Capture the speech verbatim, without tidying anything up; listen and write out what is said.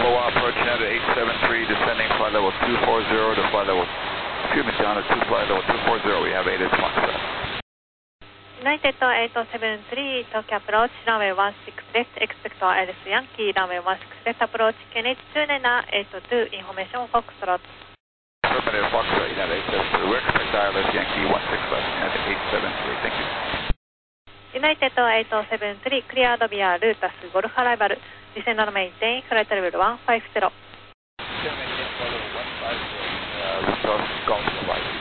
Aloha approach now to eight seven three, descending flight level two four zero to flight level, excuse me, down to two flight level two four zero. We have eight at one set. United eight seven three, Tokyo approach, runway one six left, expect Alice Yankee, runway one six left approach, K N H two Nena eight two, information Foxtrot. Affirmative, Foxtrot, United eight seven three, we expect Alice Yankee one six left, United eight seven three, thank you. United eight seven three, cleared via Lotus, Golf arrival, descend on maintain, flight level one five zero. Descend maintain, flight level one five zero, uh, Lotus, Golf arrival.